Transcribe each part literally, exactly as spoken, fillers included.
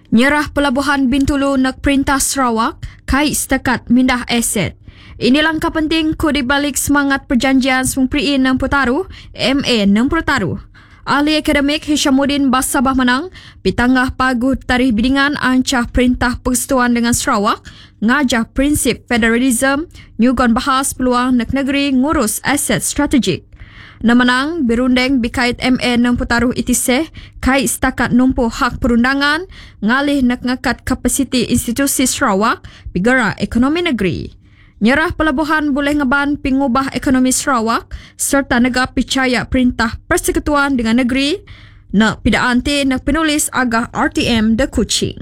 Nyerah Pelabuhan Bintulu nak Perintah Sarawak kait setakat mindah aset. Ini langkah penting ku di balik semangat perjanjian Sungpri enam Putaru M A enam Putaru. Ahli akademik Hishamuddin Basabah menang pitangah paguh tarikh bidingan ancah Perintah Persekutuan dengan Sarawak ngajah prinsip federalism nyugon bahas peluang nak negeri ngurus aset strategik. Namanang berunding bikait M A enam Putaru itiseh kait setakat numpuh hak perundangan ngalih nak ngakat kapasiti institusi Sarawak bigara ekonomi negeri. Nyerah pelabuhan boleh ngeban pengubah ekonomi Sarawak serta negara percaya Perintah Persekutuan dengan negeri nak pidaan ti nak penulis agah R T M de Kuching.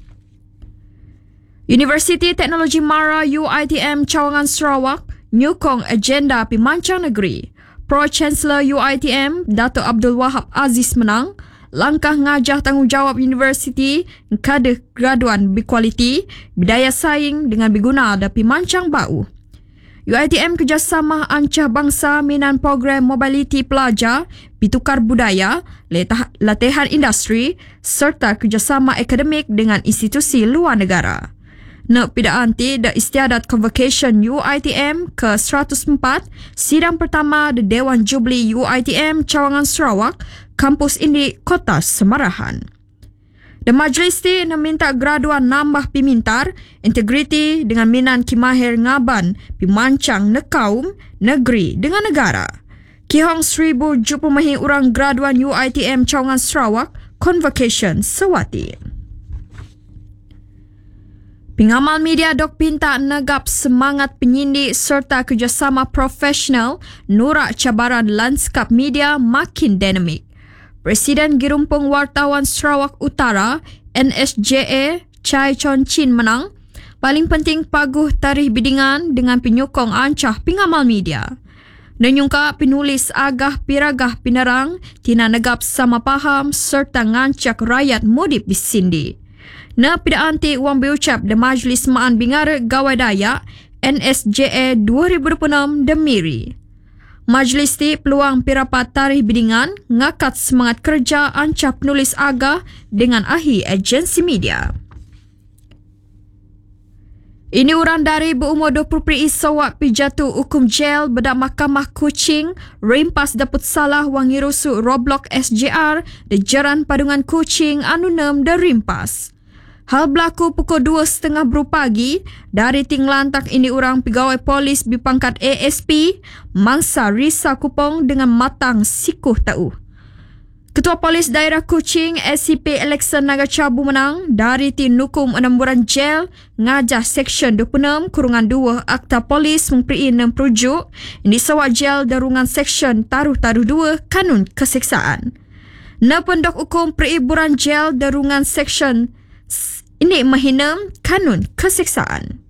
Universiti Teknologi Mara U I T M Cawangan Sarawak nyukong agenda pimancang negeri. Pro-Chancellor U I T M, Dato' Abdul Wahab Aziz menang, langkah ngajah tanggungjawab universiti kader graduan berkualiti, bidaya saing dengan berguna dan pimancang bau. U I T M kerjasama ancah bangsa minan program mobiliti pelajar, pitukar budaya, latihan industri serta kerjasama akademik dengan institusi luar negara. Nak pidaan ti da istiadat convocation U I T M ke seratus empat sidang pertama di Dewan Jubli U I T M Cawangan Sarawak, kampus Indi, Kota Semarahan. The majlis ti meminta graduan nambah pimintar integriti dengan minan kimahir ngaban pimancang ne kaum, negeri dengan negara. Kihong seribu tujuh puluh mahi orang graduan U I T M Cawangan Sarawak convocation sewati. Pengamal media dok pinta negap semangat penyindik serta kerjasama profesional nurak cabaran lanskap media makin dinamik. Presiden Girumpung Wartawan Sarawak Utara N S J A Chai Chon Chin menang, paling penting paguh tarikh bidingan dengan penyokong ancah pengamal media. Nenyungka penulis agah piragah pinerang tina negap sama paham serta ngancak rakyat mudip bisindi. Na pidaan ti wang berucap de Majlis Maan Bingara Gawai Dayak N S J A dua ribu dua puluh enam Demiri. Majlis ti peluang pirapat tarikh bidingan ngakat semangat kerja ancah penulis agah dengan ahli agensi media. Ini orang dari berumur dua puluh peri sawak pijatu hukum jel bedak Mahkamah Kuching rimpas dapat salah wangi rusuk Roblox S J R di Jaran Padungan Kuching anu nem de rimpas. Hal berlaku pukul dua setengah bru pagi dari ting lantak ini orang pegawai polis berpangkat A S P mangsa Risa Kupong dengan matang sikuh tahu. Ketua Polis Daerah Kuching S C P Alexan Nagacabu menang dari tim nukum enam bulan jel ngajah Seksyen dua puluh enam kurungan dua Akta Polis memperi enam perujuk yang disawak jel darungan Seksyen taruh-taruh dua Kanun Keseksaan. Na pendok hukum periburan jel darungan Seksyen ini mahina Kanun Keseksaan.